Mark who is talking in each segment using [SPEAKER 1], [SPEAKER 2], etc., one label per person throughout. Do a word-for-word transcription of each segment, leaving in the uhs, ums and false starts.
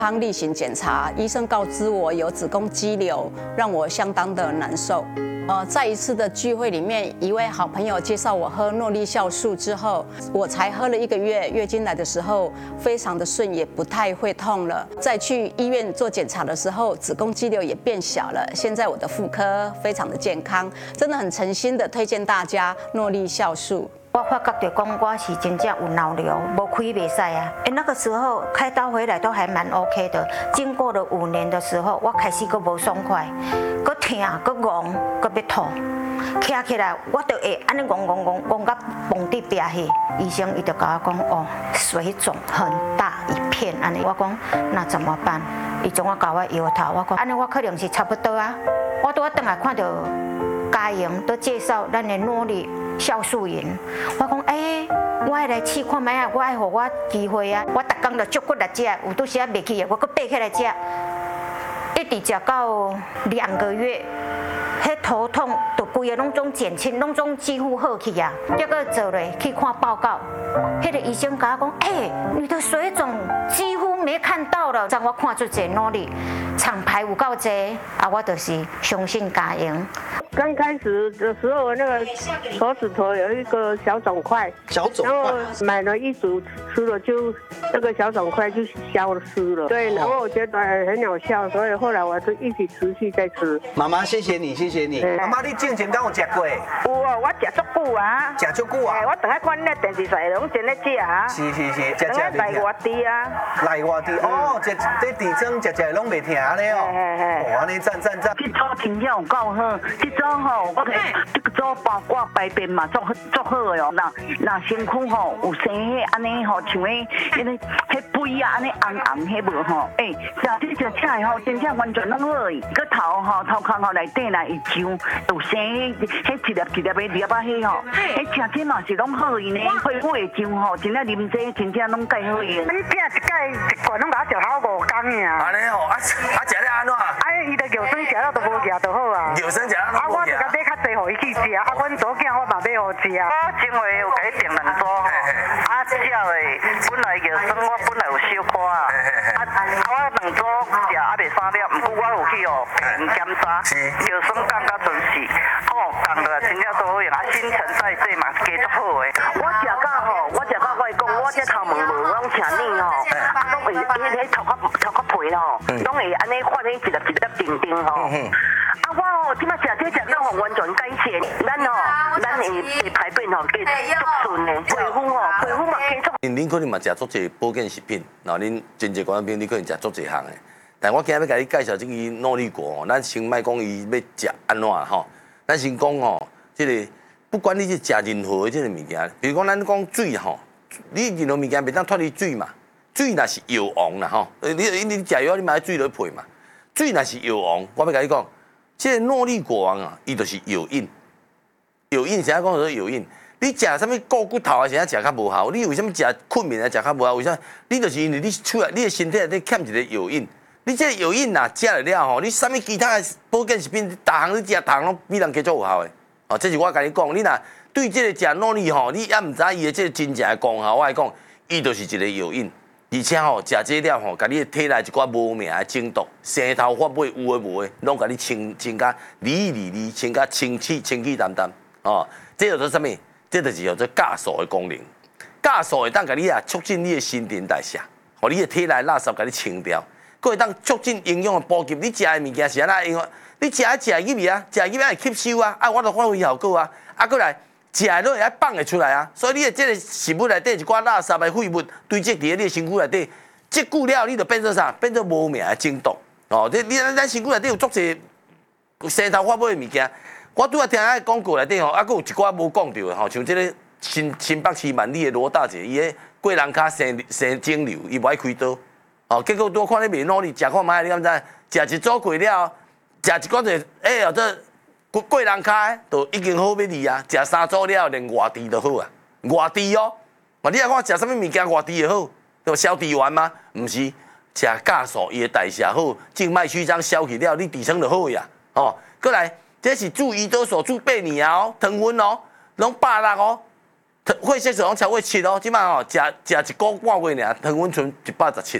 [SPEAKER 1] 康例行检查，医生告知我有子宫肌瘤，让我相当的难受。呃，在一次的聚会里面，一位好朋友介绍我喝诺丽酵素之后，我才喝了一个月，月经来的时候非常的顺，也不太会痛了。再去医院做检查的时候，子宫肌瘤也变小了。现在我的妇科非常的健康，真的很诚心的推荐大家诺丽酵素。
[SPEAKER 2] 我发觉到讲我是真正有脑瘤，无开袂使啊。哎，那个时候开刀回来都还蛮 OK 的。经过了五年的时候，我开始佫无爽快，佫痛，佫戆，佫要吐。起起来，我就会安尼戆戆戆戆到崩地壁去。医生伊就甲我讲，哦，水肿很大一片，安尼。我讲那怎么办？伊将我甲我摇头，我讲安尼我可能是差不多啊。我拄仔转来看到家营都介绍咱的诺丽。 酵素饮，我讲哎、欸，我爱来试看卖啊，我爱互我机会啊，我逐工就足骨来食，有拄时啊袂去的，我搁爬起来食，一直食到两个月，迄头痛就规个拢总减轻，拢总几乎好去啊。结果做咧去看报告，迄个医生甲我讲，哎、欸，你的水肿几乎没看到了，让我看出这诺丽厂牌有够济，啊，我就是相信家营。
[SPEAKER 3] 刚开始的时候，那个手指头有一个小肿块，
[SPEAKER 4] 小肿块，
[SPEAKER 3] 然后买了一组吃了就那个小肿块就消失了。对，然后我觉得很有效，所以后来我就一直持续在吃。
[SPEAKER 4] 妈妈，谢谢你，谢谢你。妈妈，你之前敢有食过？
[SPEAKER 3] 有啊，我食足久啊。
[SPEAKER 4] 食足久啊？
[SPEAKER 3] 我等下看你电视台拢真咧食啊。是是是，食食来外地啊。来外地哦，这这地方食食拢袂疼咧哦。嘿嘿。哇，你赞赞赞。
[SPEAKER 5] 这组真正有够好，这组吼，我睇这个组包括排便嘛，足足好的哦。那那身躯吼有生迄安尼吼，像迄迄个迄肥啊，安尼红红迄无吼。诶，食这食起来吼，真正完全拢好的。个头吼头壳吼内底啦会痒，有生迄迄一粒一粒的粒啊迄吼，迄食这嘛是拢好的呢。皮肤会痒吼，真正啉这真正拢介好的。你饼一盖一罐拢把它食好五工呀。
[SPEAKER 4] 安尼吼，啊啊食了安怎？
[SPEAKER 5] 啊，伊的药水食了都无食就好啊。
[SPEAKER 4] 药水食了都无食。
[SPEAKER 5] 我买较济，互伊去食。啊，阮左囝我嘛买互食。我前回有甲伊订两组，啊，这个本来药霜我本来有小可啊，啊，我两组食啊袂三粒，毋过我有去哦评检查，药霜降到准时，哦，降落真正都好用，啊，新陈代谢嘛加足好诶。我食到吼，我食到我讲，我这头毛无拢请你吼，啊，拢会迄迄头壳头壳皮吼，拢会安尼发起一粒一粒定定吼。 啊，我吼，即摆食这食了吼，完全改善，咱吼，咱会会排便吼，加足顺的，皮肤吼，皮肤嘛加足。
[SPEAKER 6] 恁可能嘛食足济保健食品，然后恁真济观众朋友，你可能食足济项的。但我今日要甲你介绍这个诺丽果哦，咱先莫讲伊要食安怎吼，咱先讲吼，这个不管你是食任何的这个物件，比如讲咱讲水吼，你任何物件袂当脱离水嘛，水若是药王啦吼，你你你食药你嘛要水落配嘛，水若是药王，我要甲你讲。 这个诺丽果王啊，伊就是药引，药引啥讲做药引？你食啥物固骨头啊，啥食较无效？你为什么食困眠啊食较无效？为啥？你就是因为你出来，你的身体内底欠一个药引。你这个药引呐，食了了吼，你啥物其他的保健食品，逐项你食，逐项拢比人加足有效的。哦，这是我甲你讲，你若对这个食诺丽吼，你也毋知伊的这个真正的功效，我来讲，伊就是一个药引。 而且吼，食这了吼，甲你的体内一寡无名的症毒、生头发尾有诶无诶，拢甲你清清甲理理理，清甲清气清气淡淡哦。这叫做啥物？这就是叫做酵素的功能。酵素会当甲你啊促进你的新陈代谢，互你的体内垃圾甲你清掉，佫会当促进营养的补给。你食的物件是安那用？你食啊食入去啊，食入去会吸收啊，啊我就发挥效果啊，啊佫来。 食的都会爱放会出来啊，所以你的这个食物内底一寡垃圾的废物堆积伫你的身躯内底，积久了你就变做啥？变做无名的症毒哦。你你咱身躯内底有足侪生头发尾的物件，我拄仔听迄广告内底吼，啊，佫有一寡无讲到的吼，像这个新新北市万里的罗大姐，伊个过人骹生生肿瘤，伊无爱开刀，哦，结果拄看你袂努力，食看卖，你敢知？食一组过了，食一寡就哎呀这。 过过人骹都已经好要离啊，食三组了连外地都好啊，外地哦，嘛你来看食啥物物件外地就好，就消低丸吗？毋是，食酵素伊的代谢好，静脉曲张消去了，你底层就好呀。哦，过来，这是注胰岛素注八年啊哦，糖分哦，拢百六哦，血色素拢超过七哦，即摆哦食食一个半月尔，糖分剩一百十七，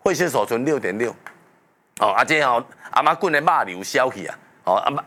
[SPEAKER 6] 血色素六点六。哦，啊，这吼阿妈滚的肉瘤消去啊，哦，阿妈